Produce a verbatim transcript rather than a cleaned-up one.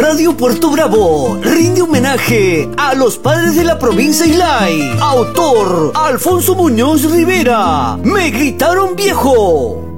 Radio Puerto Bravo rinde homenaje a los padres de la provincia Islay. Autor Alfonso Muñoz Rivera. Me gritaron viejo.